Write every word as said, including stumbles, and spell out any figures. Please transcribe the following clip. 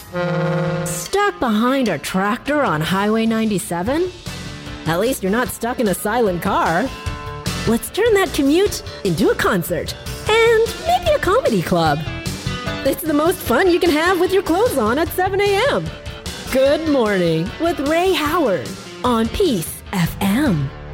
Stuck behind a tractor on Highway ninety-seven? At least you're not stuck in a silent car. Let's turn that commute into a concert and maybe a comedy club. It's the most fun you can have with your clothes on at seven a.m. Good Morning with Ray Howard on Peace F M.